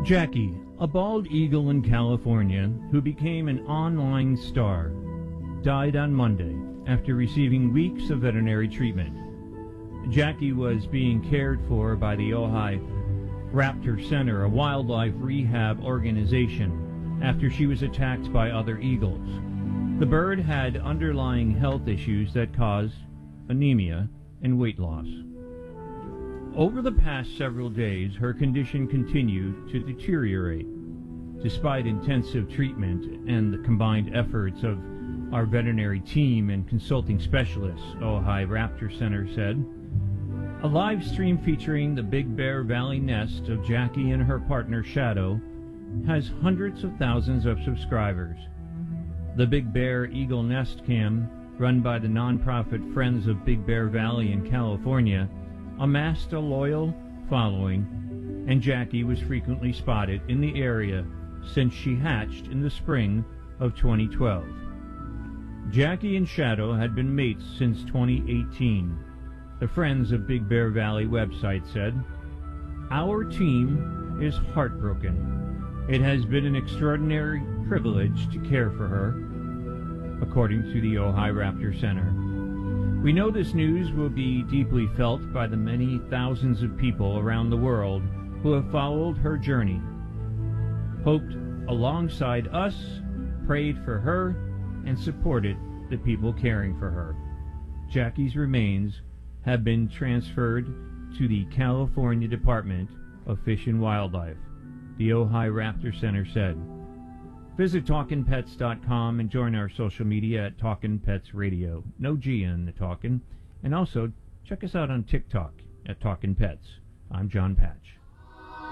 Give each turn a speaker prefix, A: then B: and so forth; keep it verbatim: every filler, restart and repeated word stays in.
A: Jackie, a bald eagle in California who became an online star, died on Monday after receiving weeks of veterinary treatment. Jackie was being cared for by the Ojai Raptor Center, a wildlife rehab organization, after she was attacked by other eagles. The bird had underlying health issues that caused anemia and weight loss. Over the past several days, her condition continued to deteriorate. Despite intensive treatment and the combined efforts of our veterinary team and consulting specialists, Ojai Raptor Center said. A live stream featuring the Big Bear Valley nest of Jackie and her partner Shadow has hundreds of thousands of subscribers. The Big Bear Eagle Nest Cam, run by the nonprofit Friends of Big Bear Valley in California, amassed a loyal following, and Jackie was frequently spotted in the area since she hatched in the spring of twenty twelve. Jackie and Shadow had been mates since twenty eighteen. The Friends of Big Bear Valley website said, "Our team is heartbroken. It has been an extraordinary privilege to care for her," according to the Ojai Raptor Center. "We know this news will be deeply felt by the many thousands of people around the world who have followed her journey, hoped alongside us, prayed for her, and supported the people caring for her." Jackie's remains have been transferred to the California Department of Fish and Wildlife, the Ojai Raptor Center said. Visit talkin pets dot com and join our social media at Talkin' Pets Radio. No G in the Talkin'. And also, check us out on TikTok at Talkin' Pets. I'm John Patch.